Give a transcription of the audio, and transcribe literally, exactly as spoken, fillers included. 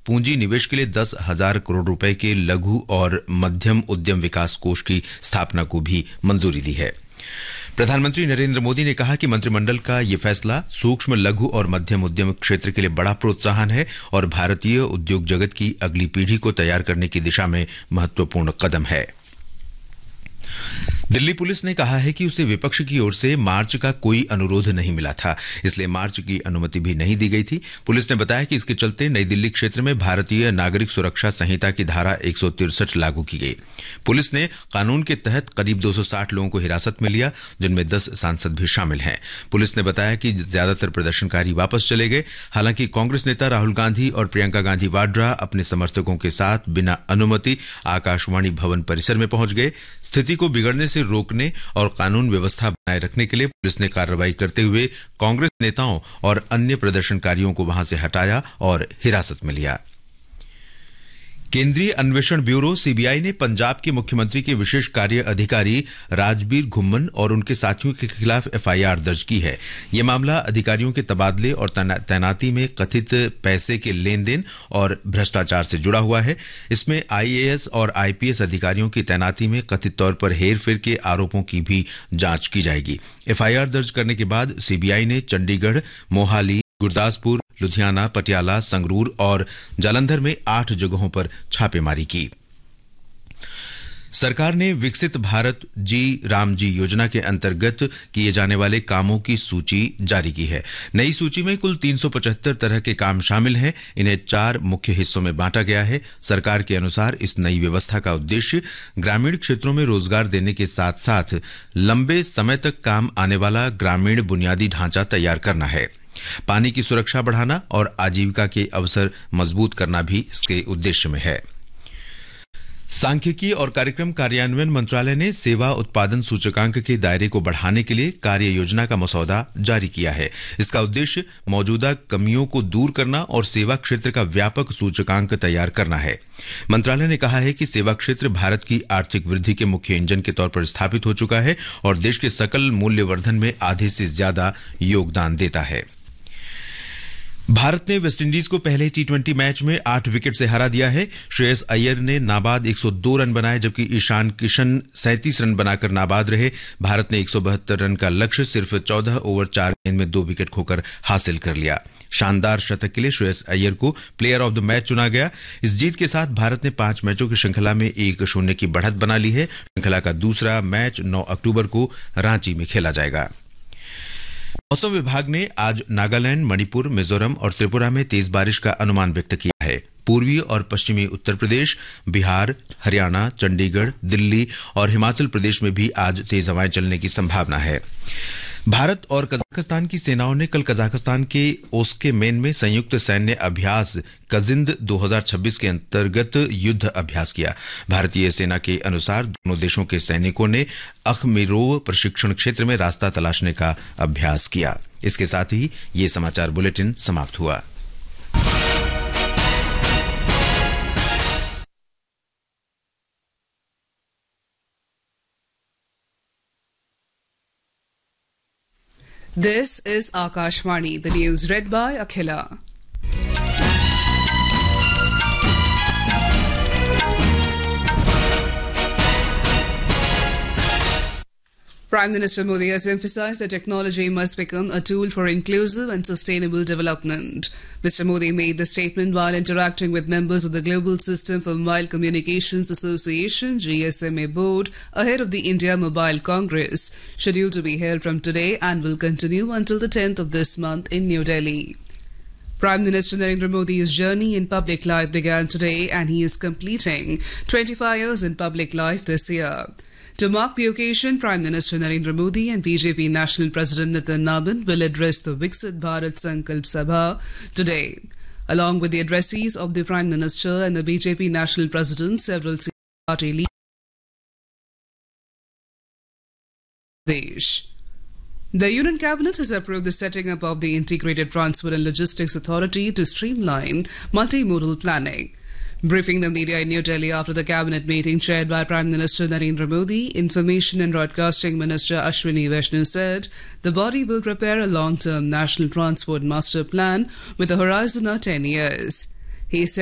पूंजी निवेश के लिए दस हजार करोड़ रुपए के लघु और मध्यम उद्यम विकास कोष की स्थापना को भी मंजूरी दी है। प्रधानमंत्री नरेंद्र मोदी ने कहा कि मंत्रिमंडल का यह फैसला सूक्ष्म, लघु और मध्यम उद्यम क्षेत्र के लिए बड़ा प्रोत्साहन है और भारतीय उद्योग जगत की अगली पीढ़ी को तैयार करने की दिशा में महत्वपूर्ण कदम है। दिल्ली पुलिस ने कहा है कि उसे विपक्ष की ओर से मार्च का कोई अनुरोध नहीं मिला था, इसलिए मार्च की अनुमति भी नहीं दी गई थी। पुलिस ने बताया कि इसके चलते नई दिल्ली क्षेत्र में भारतीय नागरिक सुरक्षा संहिता की धारा एक सौ तिरसठ लागू की गई। पुलिस ने कानून के तहत करीब दो सौ साठ लोगों को हिरासत में लिया, जिनमें दस सांसद भी शामिल हैं। पुलिस ने बताया कि ज्यादातर प्रदर्शनकारी वापस चले गए। हालांकि कांग्रेस नेता राहुल गांधी और प्रियंका गांधी वाड्रा अपने समर्थकों के साथ बिना अनुमति आकाशवाणी भवन परिसर में पहुंच गए। स्थिति को बिगड़ने से रोकने और कानून व्यवस्था बनाए रखने के लिए पुलिस ने कार्रवाई करते हुए कांग्रेस नेताओं और अन्य प्रदर्शनकारियों को वहां से हटाया और हिरासत में लिया। केंद्रीय अन्वेषण ब्यूरो सीबीआई ने पंजाब के मुख्यमंत्री के विशेष कार्य अधिकारी राजबीर घुम्मन और उनके साथियों के खिलाफ एफआईआर दर्ज की है। यह मामला अधिकारियों के तबादले और तैनाती में कथित पैसे के लेन देन और भ्रष्टाचार से जुड़ा हुआ है। इसमें आईएएस और आईपीएस अधिकारियों की तैनाती में कथित तौर पर हेरफेर के आरोपों की भी जांच की जाएगी। एफआईआर दर्ज करने के बाद सीबीआई ने चंडीगढ़, मोहाली, गुरदासपुर, लुधियाना, पटियाला, संगरूर और जालंधर में आठ जगहों पर छापेमारी की। सरकार ने विकसित भारत जी राम जी योजना के अंतर्गत किए जाने वाले कामों की सूची जारी की है। नई सूची में कुल तीन सौ पचहत्तर तरह के काम शामिल हैं। इन्हें चार मुख्य हिस्सों में बांटा गया है। सरकार के अनुसार इस नई व्यवस्था का उद्देश्य ग्रामीण क्षेत्रों में रोजगार देने के साथ साथ लंबे समय तक काम आने वाला ग्रामीण बुनियादी ढांचा तैयार करना है। पानी की सुरक्षा बढ़ाना और आजीविका के अवसर मजबूत करना भी इसके उद्देश्य में है। सांख्यिकी और कार्यक्रम कार्यान्वयन मंत्रालय ने सेवा उत्पादन सूचकांक के दायरे को बढ़ाने के लिए कार्य योजना का मसौदा जारी किया है। इसका उद्देश्य मौजूदा कमियों को दूर करना और सेवा क्षेत्र का व्यापक सूचकांक तैयार करना है। मंत्रालय ने कहा है कि सेवा क्षेत्र भारत की आर्थिक वृद्धि के मुख्य इंजन के तौर पर स्थापित हो चुका है और देश के सकल मूल्यवर्धन में आधे से ज्यादा योगदान देता है। भारत ने वेस्टइंडीज को पहले टी ट्वेंटी मैच में आठ विकेट से हरा दिया है। श्रेयस अय्यर ने नाबाद एक सौ दो रन बनाए, जबकि ईशान किशन सैंतीस रन बनाकर नाबाद रहे। भारत ने एक सौ बहत्तर रन का लक्ष्य सिर्फ चौदह ओवर चार गेंद में दो विकेट खोकर हासिल कर लिया। शानदार शतक के लिए श्रेयस अय्यर को प्लेयर ऑफ द मैच चुना गया। इस जीत के साथ भारत ने पांच मैचों की श्रृंखला में एक शून्य की बढ़त बना ली है। श्रृंखला का दूसरा मैच नौ अक्टूबर को रांची में खेला जाएगा। मौसम विभाग ने आज नागालैंड, मणिपुर, मिजोरम और त्रिपुरा में तेज बारिश का अनुमान व्यक्त किया है। पूर्वी और पश्चिमी उत्तर प्रदेश, बिहार, हरियाणा, चंडीगढ़, दिल्ली और हिमाचल प्रदेश में भी आज तेज हवाएं चलने की संभावना है। भारत और कजाकिस्तान की सेनाओं ने कल कजाकिस्तान के ओस्केमेन में संयुक्त सैन्य अभ्यास कजिंद दो हज़ार छब्बीस के अंतर्गत युद्ध अभ्यास किया। भारतीय सेना के अनुसार दोनों देशों के सैनिकों ने अखमीरोव प्रशिक्षण क्षेत्र में रास्ता तलाशने का अभ्यास किया। इसके साथ ही ये समाचार बुलेटिन समाप्त हुआ। This is Akashvani, the news read by Akhila. Prime Minister Modi has emphasized that technology must become a tool for inclusive and sustainable development. Mister Modi made the statement while interacting with members of the Global System for Mobile Communications Association G S M A board ahead of the India Mobile Congress, scheduled to be held from today and will continue until the tenth of this month in New Delhi. Prime Minister Narendra Modi's journey in public life began today and he is completing twenty-five years in public life this year. To mark the occasion, Prime Minister Narendra Modi and B J P National President Nitin Naban will address the Viksit Bharat Sankalp Sabha today. Along with the addressees of the Prime Minister and the B J P National President, several party leaders. The Union Cabinet has approved the setting up of the Integrated Transport and Logistics Authority to streamline multimodal planning. Briefing the media in New Delhi after the cabinet meeting chaired by Prime Minister Narendra Modi, Information and Broadcasting Minister Ashwini Vaishnaw said the body will prepare a long-term national transport master plan with a horizon of ten years. He said